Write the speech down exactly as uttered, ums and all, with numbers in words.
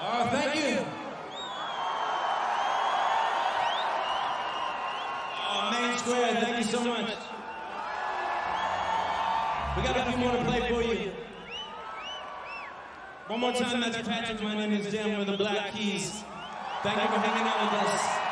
Oh, thank you. Oh, Main Square, thank you so much. We got a few more to play for you. One more time, that's Patrick. My name is Dan with the Black Keys. Thank you for hanging out with us.